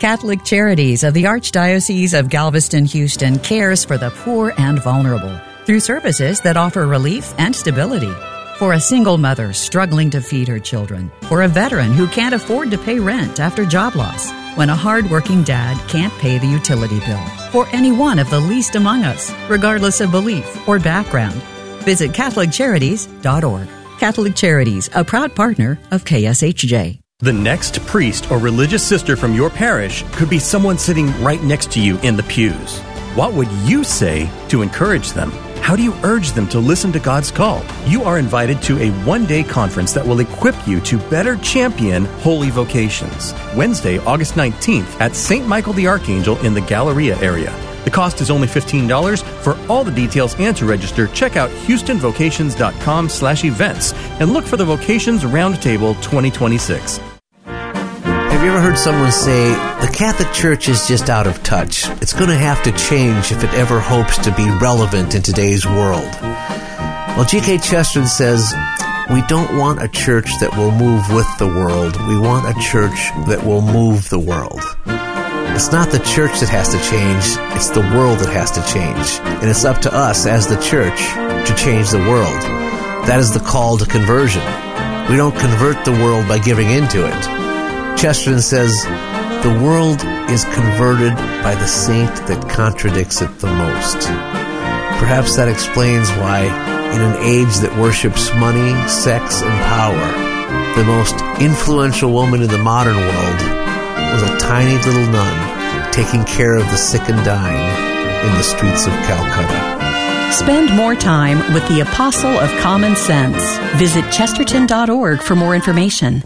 Catholic Charities of the Archdiocese of Galveston, Houston cares for the poor and vulnerable through services that offer relief and stability. For a single mother struggling to feed her children, for a veteran who can't afford to pay rent after job loss, when a hard-working dad can't pay the utility bill, for any one of the least among us, regardless of belief or background. Visit CatholicCharities.org. Catholic Charities, a proud partner of KSHJ. The next priest or religious sister from your parish could be someone sitting right next to you in the pews. What would you say to encourage them? How do you urge them to listen to God's call? You are invited to a one-day conference that will equip you to better champion holy vocations. Wednesday, August 19th at St. Michael the Archangel in the Galleria area. The cost is only $15. For all the details and to register, check out HoustonVocations.com/events and look for the Vocations Roundtable 2026. Have you ever heard someone say, the Catholic Church is just out of touch? It's going to have to change if it ever hopes to be relevant in today's world. Well, G.K. Chesterton says, we don't want a church that will move with the world. We want a church that will move the world. It's not the church that has to change, it's the world that has to change. And it's up to us as the church to change the world. That is the call to conversion. We don't convert the world by giving into it. Chesterton says, the world is converted by the saint that contradicts it the most. Perhaps that explains why, in an age that worships money, sex, and power, the most influential woman in the modern world was a tiny little nun taking care of the sick and dying in the streets of Calcutta. Spend more time with the Apostle of Common Sense. Visit Chesterton.org for more information.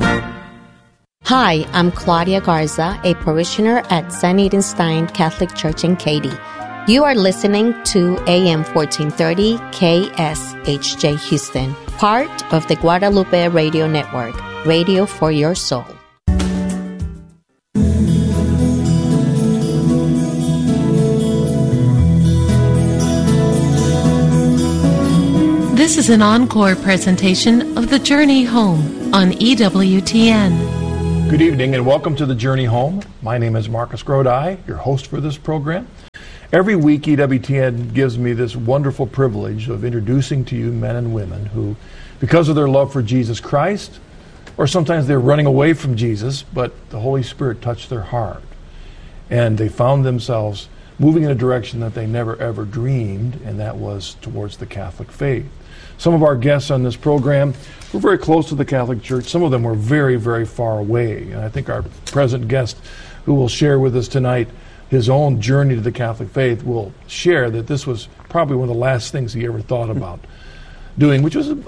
Hi, I'm Claudia Garza, a parishioner at St. Edenstein Catholic Church in Katy. You are listening to AM 1430 KSHJ Houston, part of the Guadalupe Radio Network, radio for your soul. This is an encore presentation of The Journey Home on EWTN. Good evening and welcome to The Journey Home. My name is Marcus Grodi, your host for this program. Every week EWTN gives me this wonderful privilege of introducing to you men and women who, because of their love for Jesus Christ, or sometimes they're running away from Jesus, but the Holy Spirit touched their heart. And they found themselves moving in a direction that they never ever dreamed, and that was towards the Catholic faith. Some of our guests on this program were very close to the Catholic Church. Some of them were very, very far away. And I think our present guest, who will share with us tonight his own journey to the Catholic faith, will share that this was probably one of the last things he ever thought about doing, which was...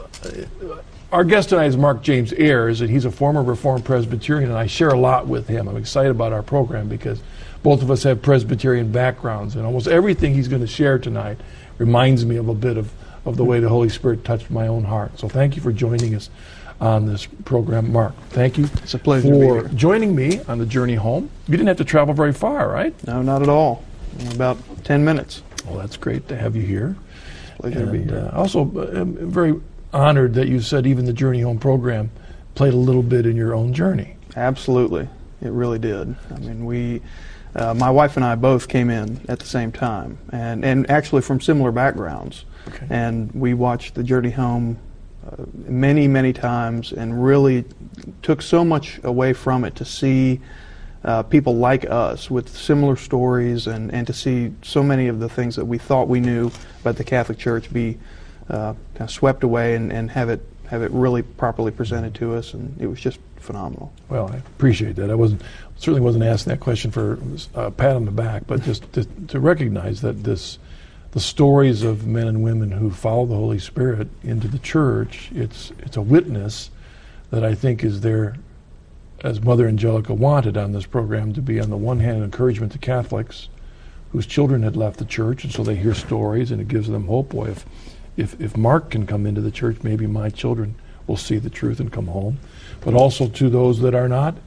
Our guest tonight is Mark James Ayers, and he's a former Reformed Presbyterian, and I share a lot with him. I'm excited about our program because both of us have Presbyterian backgrounds, and almost everything he's going to share tonight reminds me of a bit of the way the Holy Spirit touched my own heart. So thank you for joining us on this program, Mark. Thank you. It's a pleasure for joining me on the journey home. You didn't have to travel very far, right? No, not at all. About 10 minutes. Well, that's great to have you here. Pleasure to be here. Also, I'm very honored that you said even the Journey Home program played a little bit in your own journey. Absolutely. It really did. I mean, my wife and I both came in at the same time, and actually from similar backgrounds. Okay. And we watched the Journey Home many, many times and really took so much away from it to see people like us with similar stories and to see so many of the things that we thought we knew about the Catholic Church be kind of swept away and have it really properly presented to us, and it was just phenomenal. Well, I appreciate that. I certainly wasn't asking that question for a pat on the back, but just to recognize that the stories of men and women who follow the Holy Spirit into the church, it's a witness that I think is there, as Mother Angelica wanted on this program, to be on the one hand an encouragement to Catholics whose children had left the church, and so they hear stories and it gives them hope. Boy, if Mark can come into the church, maybe my children will see the truth and come home. But also to those that are not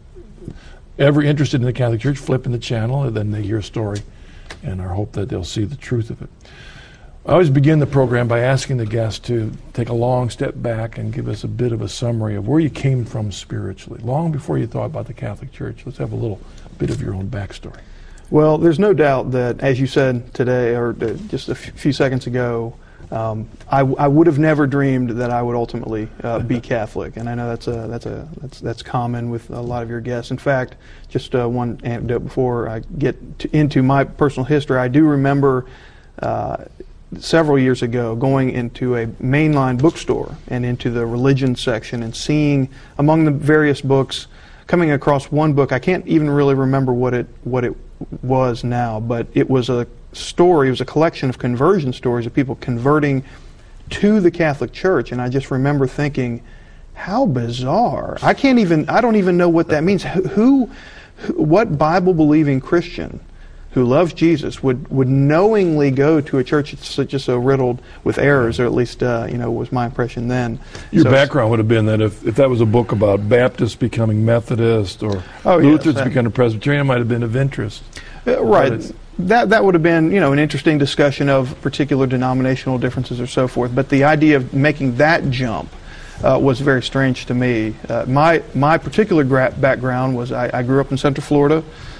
ever interested in the Catholic Church, flipping the channel, and then they hear a story, and our hope that they'll see the truth of it. I always begin the program by asking the guests to take a long step back and give us a bit of a summary of where you came from spiritually, long before you thought about the Catholic Church. Let's have a little bit of your own backstory. Well, there's no doubt that, as you said today, or just a few seconds ago, I would have never dreamed that I would ultimately be Catholic, and I know that's common with a lot of your guests. In fact, just one anecdote before I get into my personal history, I do remember several years ago going into a mainline bookstore and into the religion section and seeing among the various books, coming across one book. I can't even really remember what it was now, but it was a story. It was a collection of conversion stories of people converting to the Catholic Church, and I just remember thinking, how bizarre! I don't even know what that means. What Bible-believing Christian who loves Jesus would knowingly go to a church that's just so riddled with errors, or at least was my impression then. Your background would have been that if that was a book about Baptists becoming Methodist or Lutherans becoming Presbyterian, it might have been of interest. Right. That would have been an interesting discussion of particular denominational differences or so forth. But the idea of making that jump was very strange to me. My particular background was I grew up in Central Florida.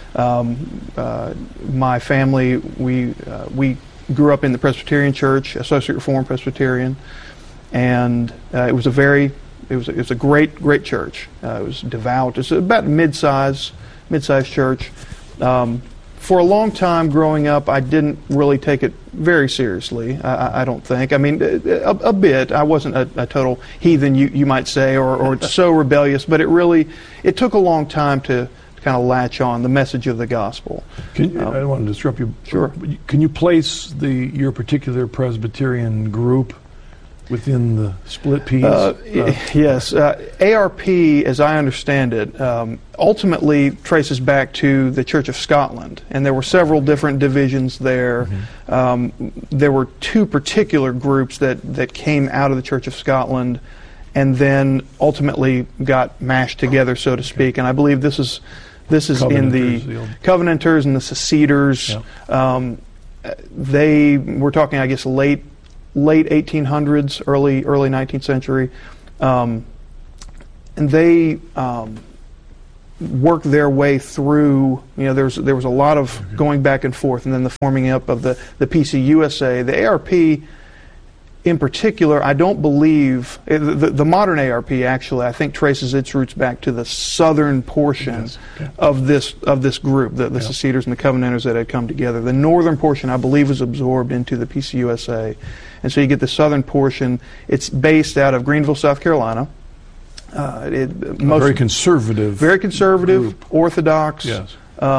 My family, we grew up in the Presbyterian Church, Associate Reformed Presbyterian, and it was a great church. It was devout. It's about mid-sized church. For a long time growing up, I didn't really take it very seriously. I don't think. I mean, a bit. I wasn't a total heathen, you might say, or so rebellious. But it took a long time to kind of latch on the message of the gospel. I don't want to disrupt you. Sure. Can you place your particular Presbyterian group within the split peas? Yes. ARP, as I understand it, ultimately traces back to the Church of Scotland, and there were several different divisions there. Mm-hmm. There were two particular groups that came out of the Church of Scotland and then ultimately got mashed together, so to speak. And I believe this is in the Covenanters and the Seceders. Yeah. We're talking, I guess, late 1800s, early 19th century, and they worked their way through. There was a lot of going back and forth, and then the forming up of the PCUSA. The ARP, in particular, I don't believe the modern ARP actually, I think, traces its roots back to the southern portion of this group, the Seceders and the Covenanters that had come together. The northern portion, I believe, was absorbed into the PCUSA, and so you get the southern portion. It's based out of Greenville, South Carolina. Very conservative group. Orthodox. Yes.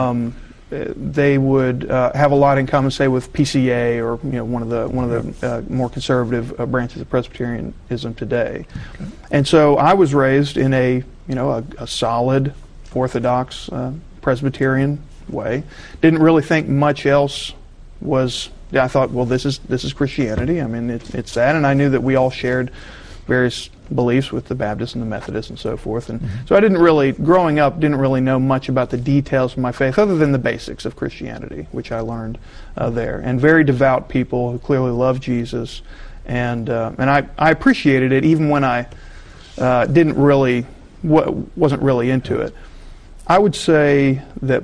They would have a lot in common, say, with PCA or one of the more conservative branches of Presbyterianism today. Okay. And so I was raised in a solid Orthodox Presbyterian way. Didn't really think much else was. I thought, well, this is Christianity. I mean, it's that, and I knew that we all shared various beliefs with the Baptists and the Methodists and so forth. And so growing up, didn't really know much about the details of my faith other than the basics of Christianity, which I learned there. And very devout people who clearly love Jesus. And I appreciated it even when I wasn't really into it. I would say that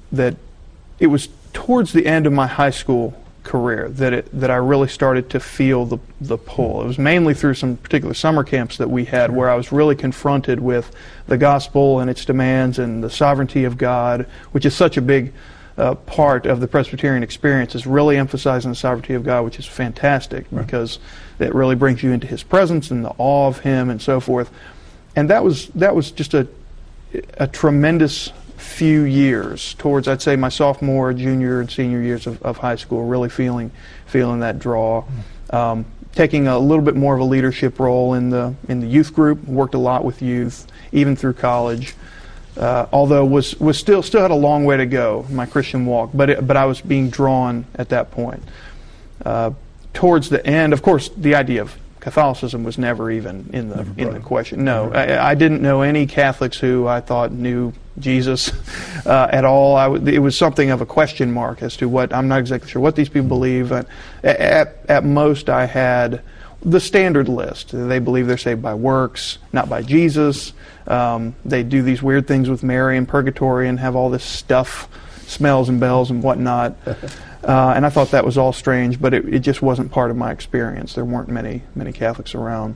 it was towards the end of my high school career that I really started to feel the pull. It was mainly through some particular summer camps that we had where I was really confronted with the gospel and its demands and the sovereignty of God, which is such a big part of the Presbyterian experience, is really emphasizing the sovereignty of God, which is fantastic because it really brings you into His presence and the awe of Him and so forth. And that was just a tremendous few years towards, I'd say, my sophomore, junior, and senior years of high school, really feeling that draw. Taking a little bit more of a leadership role in the youth group, worked a lot with youth, even through college. Although was still had a long way to go in my Christian walk, but I was being drawn at that point. Towards the end, of course, the idea of Catholicism was never even in the question. No, I didn't know any Catholics who I thought knew Jesus at all. It was something of a question mark as to what, I'm not exactly sure what these people believe. At most, I had the standard list. They believe they're saved by works, not by Jesus. They do these weird things with Mary and purgatory and have all this stuff, smells and bells and whatnot. And I thought that was all strange, but it just wasn't part of my experience. There weren't many Catholics around.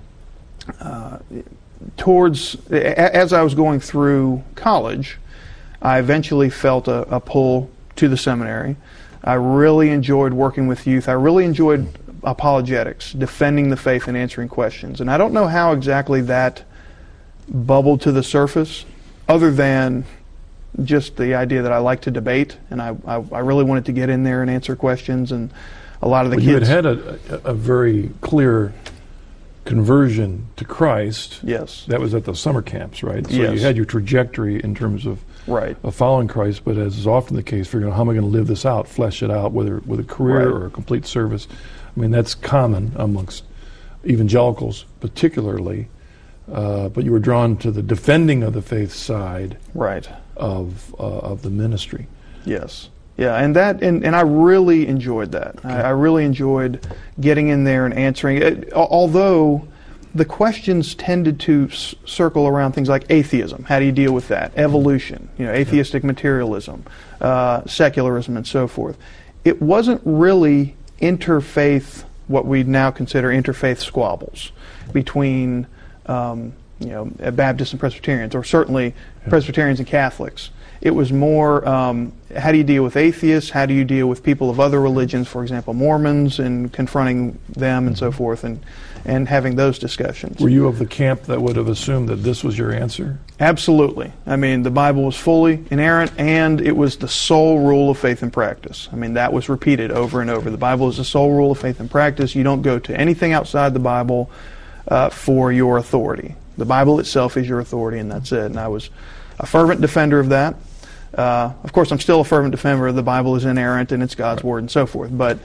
As I was going through college, I eventually felt a pull to the seminary. I really enjoyed working with youth. I really enjoyed apologetics, defending the faith and answering questions. And I don't know how exactly that bubbled to the surface, other than just the idea that I like to debate, and I really wanted to get in there and answer questions. And a lot of the kids... You had a very clear conversion to Christ. Yes. That was at the summer camps, right? So yes. You had your trajectory in terms of following Christ, but as is often the case, figuring out how am I going to live this out, flesh it out, whether with a career or a complete service. I mean, that's common amongst evangelicals particularly, but you were drawn to the defending of the faith side of the ministry. Yes. Yeah, and I really enjoyed that. Okay. I really enjoyed getting in there and answering it, although the questions tended to circle around things like atheism. How do you deal with that? Evolution, atheistic materialism, secularism, and so forth. It wasn't really interfaith, what we now consider interfaith squabbles between Baptists and Presbyterians, or certainly Presbyterians and Catholics. It was more, how do you deal with atheists? How do you deal with people of other religions, for example, Mormons, and confronting them and so forth, and having those discussions. Were you of the camp that would have assumed that this was your answer? Absolutely. I mean, the Bible was fully inerrant, and it was the sole rule of faith and practice. I mean, that was repeated over and over. The Bible is the sole rule of faith and practice. You don't go to anything outside the Bible for your authority. The Bible itself is your authority, and that's it. And I was a fervent defender of that. Of course, I'm still a fervent defender of the Bible is inerrant and it's God's Word and so forth. But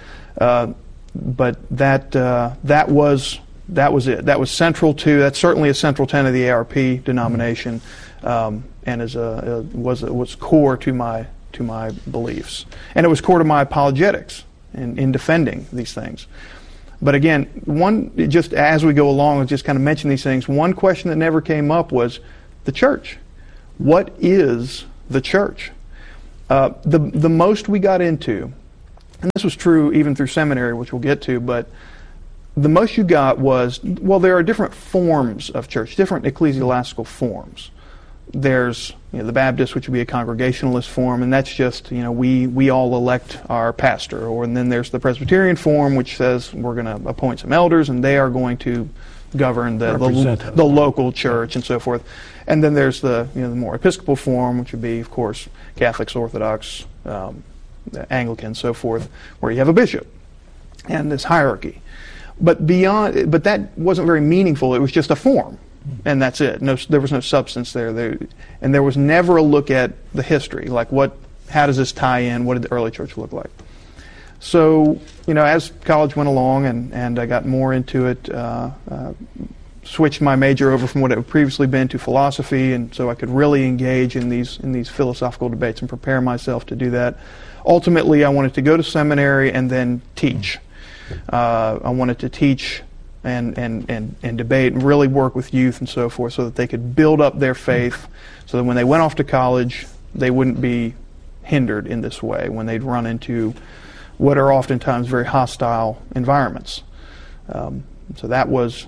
that was it. That was central to. That's certainly a central tenet of the ARP denomination, and was core to my beliefs, and it was core to my apologetics in defending these things. But again, just as we go along, just kind of mention these things. One question that never came up was the church. What is the church? The most we got into, and this was true even through seminary, which we'll get to, but the most you got was, well, there are different forms of church, different ecclesiastical forms. There's the Baptist, which would be a congregationalist form, and that's just we all elect our pastor. And then there's the Presbyterian form, which says we're going to appoint some elders, and they are going to govern the local church and so forth. And then there's the more Episcopal form, which would be, of course, Catholics, Orthodox, Anglican, so forth, where you have a bishop and this hierarchy. But that wasn't very meaningful. It was just a form, and that's it. There was no substance there. And there was never a look at the history, like how does this tie in? What did the early church look like? So, as college went along and I got more into it, switched my major over from what it had previously been to philosophy, and so I could really engage in these philosophical debates and prepare myself to do that. Ultimately, I wanted to go to seminary and then teach. I wanted to teach and debate and really work with youth and so forth, so that they could build up their faith, so that when they went off to college, they wouldn't be hindered in this way when they'd run into what are oftentimes very hostile environments. So that was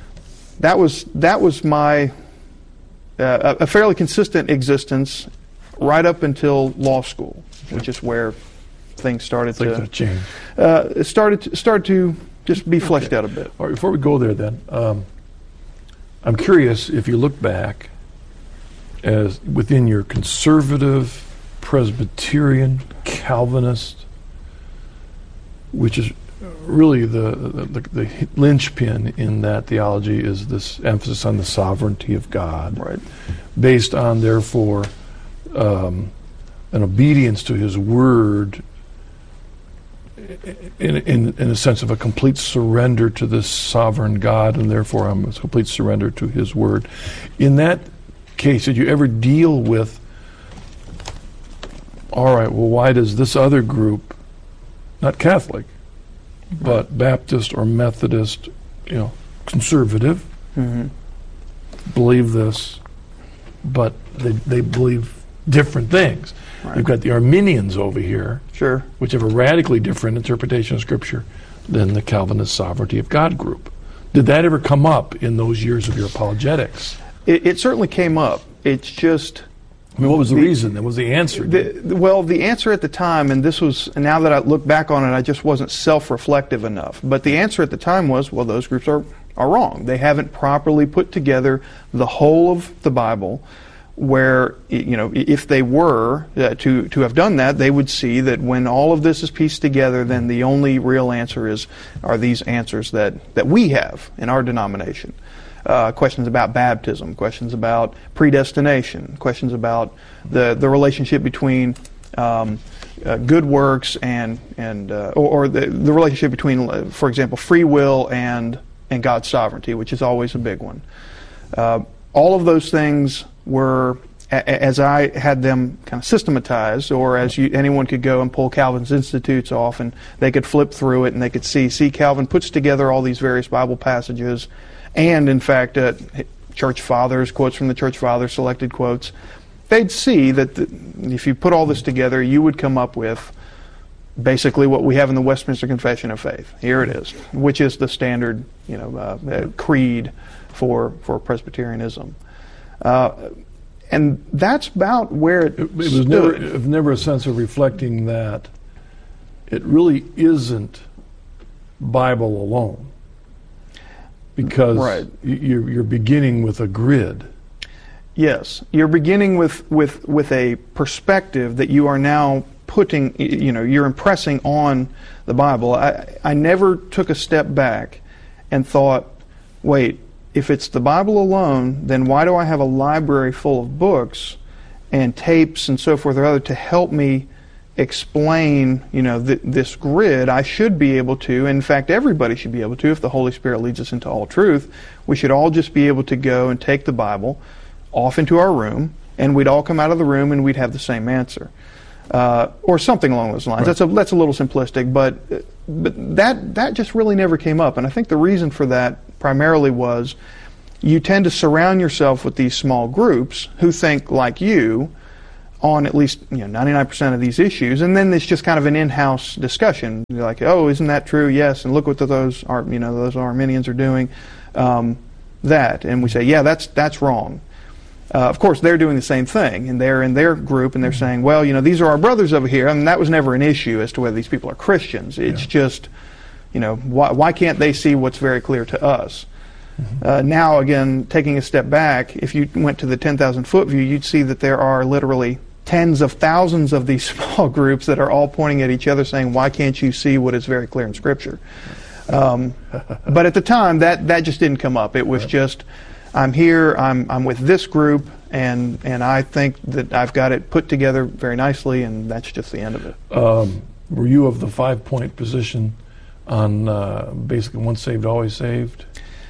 my a fairly consistent existence right up until law school, which is where things started to change. It started to just be fleshed out a bit. All right, before we go there, then, I'm curious if you look back as within your conservative, Presbyterian, Calvinist, which is really the linchpin in that theology is this emphasis on the sovereignty of God, right? Based on, therefore, an obedience to His Word in a sense of a complete surrender to this sovereign God, and therefore I'm a complete surrender to His Word. In that case, did you ever deal with, all right, well, why does this other group, not Catholic, but Baptist or Methodist, conservative, believe this, but they believe different things? Right. You've got the Arminians over here, sure, which have a radically different interpretation of Scripture than the Calvinist sovereignty of God group. Did that ever come up in those years of your apologetics? It certainly came up. It's just... what was the reason? What was the answer? The answer at the time, and now that I look back on it, I just wasn't self-reflective enough. But the answer at the time was, well, those groups are wrong. They haven't properly put together the whole of the Bible, where, if they were to have done that, they would see that when all of this is pieced together, then the only real answer are these answers that we have in our denomination. Questions about baptism, questions about predestination, questions about the relationship between good works and the relationship between, for example, free will and God's sovereignty, which is always a big one. All of those things were, as I had them kind of systematized, or as anyone could go and pull Calvin's Institutes off, and they could flip through it and they could see Calvin puts together all these various Bible passages. And, in fact, church fathers, quotes from the church fathers, selected quotes, they'd see that if you put all this together, you would come up with basically what we have in the Westminster Confession of Faith. Here it is, which is the standard, creed for Presbyterianism. And that's about where it was stood. never a sense of reflecting that it really isn't Bible alone. Because right. you're beginning with a grid. Yes, you're beginning with a perspective that you are now putting, you're impressing on the Bible. I never took a step back and thought, wait, if it's the Bible alone, then why do I have a library full of books and tapes and so forth or other to help me explain, this grid? I should be able to, in fact, everybody should be able to, if the Holy Spirit leads us into all truth, we should all just be able to go and take the Bible off into our room, and we'd all come out of the room and we'd have the same answer. Or something along those lines. Right. That's a little simplistic, but that just really never came up. And I think the reason for that primarily was you tend to surround yourself with these small groups who think like you on at least 99% of these issues, and then it's just kind of an in-house discussion. You're like, oh, isn't that true? Yes, and look what those Arminians are doing. That, and we say, yeah, that's wrong. Of course, they're doing the same thing, and they're in their group, and they're saying, well, these are our brothers over here. I mean, that was never an issue as to whether these people are Christians. It's just, why can't they see what's very clear to us? Now, again, taking a step back, if you went to the 10,000-foot view, you'd see that there are literally tens of thousands of these small groups that are all pointing at each other saying, why can't you see what is very clear in Scripture? But at the time, that just didn't come up. It was just, I'm here, I'm with this group, and I think that I've got it put together very nicely, and that's just the end of it. Were you of the 5-point position on basically once saved, always saved?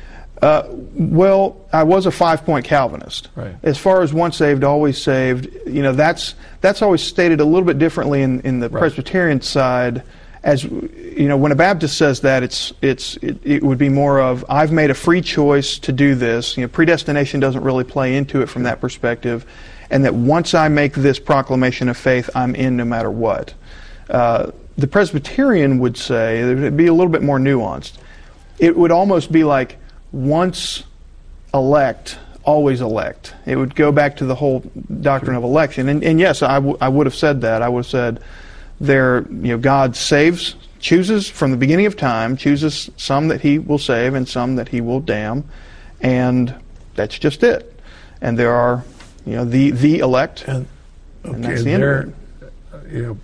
Well, I was a 5-point Calvinist. Right. As far as once saved, always saved, that's always stated a little bit differently in the Presbyterian side. As when a Baptist says that, it would be more of, I've made a free choice to do this. Predestination doesn't really play into it from that perspective, and that once I make this proclamation of faith, I'm in no matter what. The Presbyterian would say, it would be a little bit more nuanced. It would almost be like, once elect, always elect. It would go back to the whole doctrine of election. And yes, I would have said that. I would have said God saves, chooses from the beginning of time, chooses some that He will save and some that He will damn, and that's just it. And there are the elect, and that's the end of it.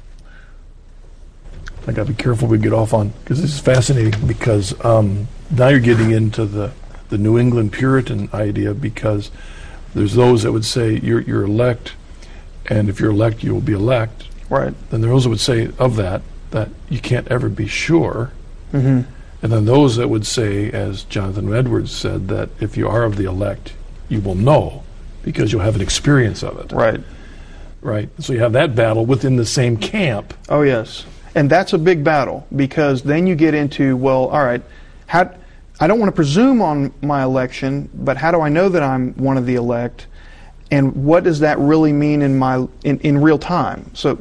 I got to be careful we get off on, because this is fascinating, because now you're getting into the New England Puritan idea, because there's those that would say you're elect, and if you're elect, you will be elect. Right. Then there are those that would say of that, that you can't ever be sure. Mm-hmm. And then those that would say, as Jonathan Edwards said, that if you are of the elect, you will know because you'll have an experience of it. Right. Right. So you have that battle within the same camp. Oh, yes. And that's a big battle, because then you get into, well, all right, I don't want to presume on my election, but how do I know that I'm one of the elect? And what does that really mean in real time? So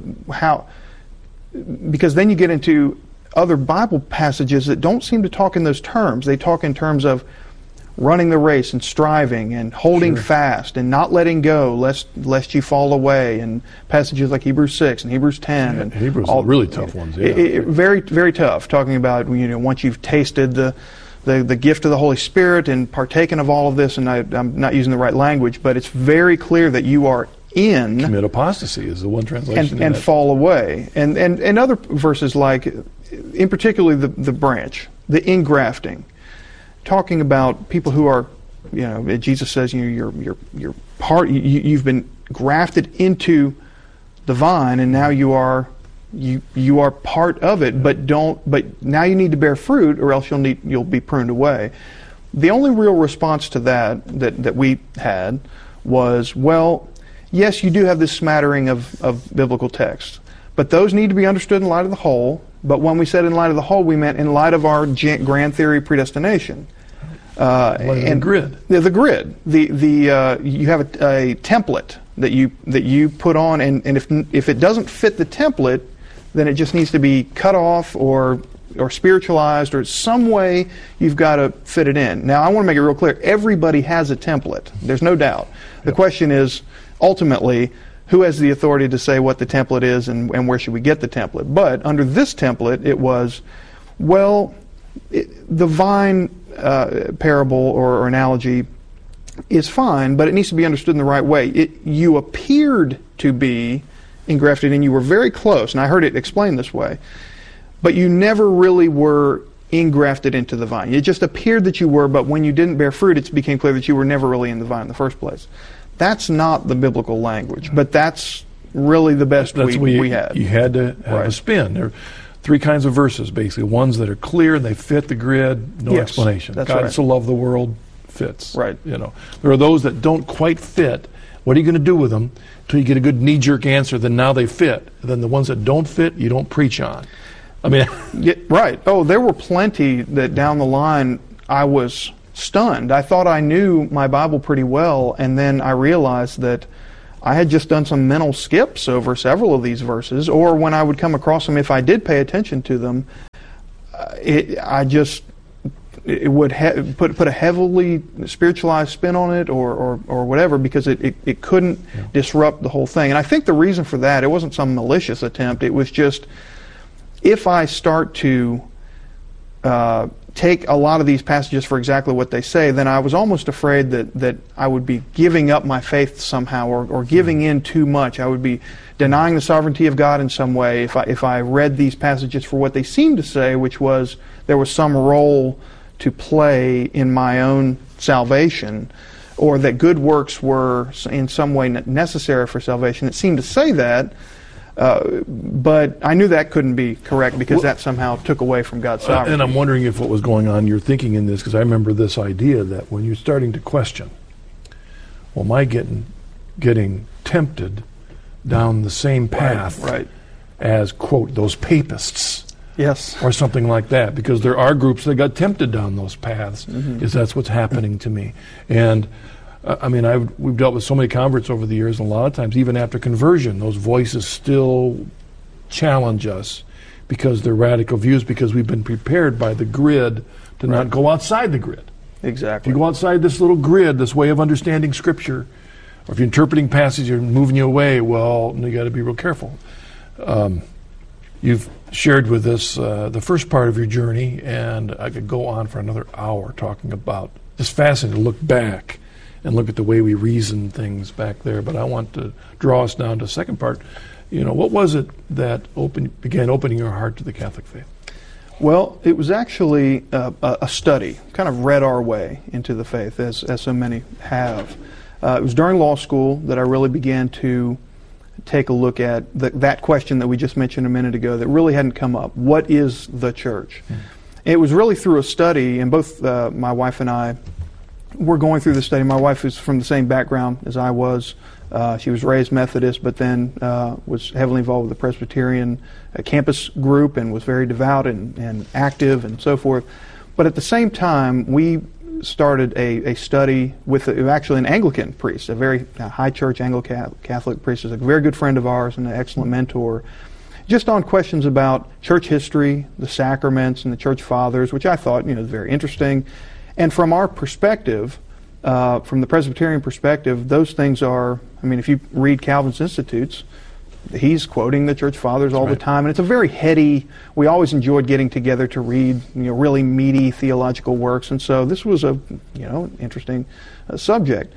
because then you get into other Bible passages that don't seem to talk in those terms. They talk in terms of running the race and striving and holding fast and not letting go lest you fall away, and passages like Hebrews 6 and Hebrews 10. Yeah, and Hebrews are really tough ones. Yeah. Very, very tough, talking about, once you've tasted the gift of the Holy Spirit and partaken of all of this, and I'm not using the right language, but it's very clear that you are in. Commit apostasy is the one translation. And fall away. And other verses like, in particular, the branch, the ingrafting, talking about people who are, Jesus says, you're part. You've been grafted into the vine, and now you are part of it. But now you need to bear fruit, or else you'll be pruned away. The only real response to that we had was, well, yes, you do have this smattering of biblical texts, but those need to be understood in light of the whole. But when we said in light of the whole, we meant in light of our grand theory of predestination. And grid. The grid. You have a template that you put on, and if it doesn't fit the template, then it just needs to be cut off or spiritualized, or some way you've got to fit it in. Now, I want to make it real clear. Everybody has a template. There's no doubt. The question is, ultimately, who has the authority to say what the template is and where should we get the template? But under this template, it was, the vine parable or analogy is fine, but it needs to be understood in the right way. You appeared to be engrafted, and you were very close, and I heard it explained this way, but you never really were engrafted into the vine. It just appeared that you were, but when you didn't bear fruit, it became clear that you were never really in the vine in the first place. That's not the biblical language, but that's really the best we had. You had to have a spin. There are three kinds of verses, basically. Ones that are clear, they fit the grid, no explanation. That's God right. so loved the world, fits. Right. There are those that don't quite fit. What are you going to do with them until you get a good knee-jerk answer? Then now they fit. Then the ones that don't fit, you don't preach on. I mean, right. Oh, there were plenty that down the line I was stunned. I thought I knew my Bible pretty well, and then I realized that I had just done some mental skips over several of these verses, or when I would come across them, if I did pay attention to them, it would put a heavily spiritualized spin on it, or whatever, because it couldn't disrupt the whole thing. And I think the reason for that, it wasn't some malicious attempt. It was just, if I start to take a lot of these passages for exactly what they say, then I was almost afraid that I would be giving up my faith somehow, or giving in too much. I would be denying the sovereignty of God in some way if I read these passages for what they seemed to say, which was there was some role to play in my own salvation, or that good works were in some way necessary for salvation. It seemed to say that, but I knew that couldn't be correct, because that somehow took away from God's sovereignty. And I'm wondering if what was going on, you're thinking in this, because I remember this idea that when you're starting to question, well, am I getting tempted down the same path as, quote, those papists? Yes. Or something like that, because there are groups that got tempted down those paths, is that's what's happening to me. And we've dealt with so many converts over the years, and a lot of times, even after conversion, those voices still challenge us because they're radical views, because we've been prepared by the grid to not go outside the grid. Exactly. If you go outside this little grid, this way of understanding Scripture, or if you're interpreting passages and moving you away, well, you got to be real careful. You've shared with us the first part of your journey, and I could go on for another hour talking about, it's fascinating to look back and look at the way we reason things back there. But I want to draw us down to the second part. What was it that began opening your heart to the Catholic faith? Well, it was actually a study, kind of read our way into the faith, as so many have. It was during law school that I really began to take a look at that question that we just mentioned a minute ago that really hadn't come up. What is the church? It was really through a study, and both my wife and I were going through the study. My wife is from the same background as I was. She was raised Methodist, but then was heavily involved with the Presbyterian campus group and was very devout and active and so forth. But at the same time, we started a study with actually an Anglican priest, a very high church Anglo-Catholic priest, is a very good friend of ours and an excellent mentor, just on questions about church history, the sacraments, and the church fathers, which I thought was very interesting. And from our perspective, from the Presbyterian perspective, those things are, if you read Calvin's Institutes, he's quoting the church fathers all the time, and it's a very heady, we always enjoyed getting together to read really meaty theological works, and so this was an interesting subject.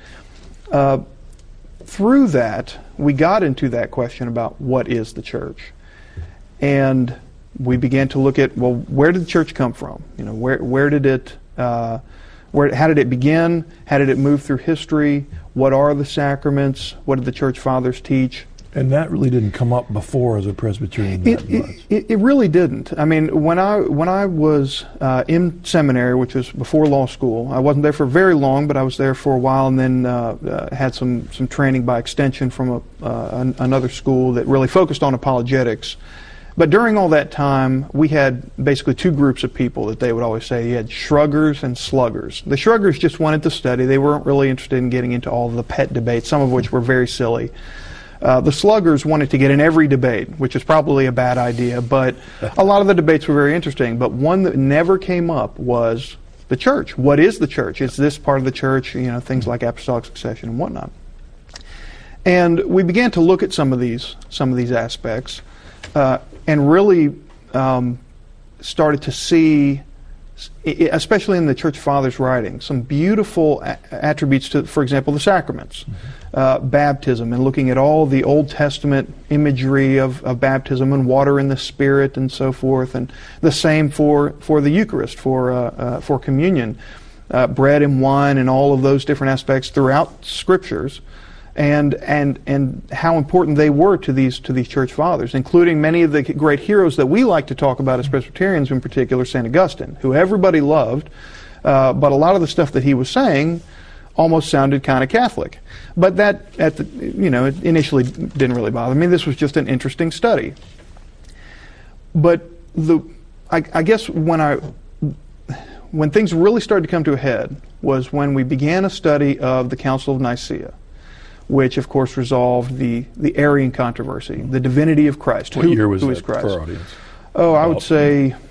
Through that, we got into that question about what is the church. And we began to look at, well, where did the church come from? Where did it how did it begin? How did it move through history? What are the sacraments? What did the church fathers teach? And that really didn't come up before as a Presbyterian. It really didn't. When I was in seminary, which was before law school, I wasn't there for very long, but I was there for a while, and then had some training by extension from another school that really focused on apologetics. But during all that time, we had basically two groups of people that they would always say. You had shruggers and sluggers. The shruggers just wanted to study. They weren't really interested in getting into all the pet debates, some of which were very silly. The sluggers wanted to get in every debate, which is probably a bad idea, but a lot of the debates were very interesting. But one that never came up was the church. What is the church? Is this part of the church? Things like apostolic succession and whatnot. And we began to look at some of these aspects. And really started to see, especially in the Church Fathers' writing, some beautiful attributes to, for example, the sacraments, baptism, and looking at all the Old Testament imagery of baptism and water in the Spirit and so forth, and the same for the Eucharist, for communion, bread and wine, and all of those different aspects throughout Scriptures. And how important they were to these church fathers, including many of the great heroes that we like to talk about as Presbyterians, in particular St. Augustine, who everybody loved, but a lot of the stuff that he was saying almost sounded kind of Catholic. But that it initially didn't really bother me. This was just an interesting study. But I guess when things really started to come to a head was when we began a study of the Council of Nicaea, which, of course, resolved the Arian controversy, the divinity of Christ. What year was who that is Christ? For our audience? I would say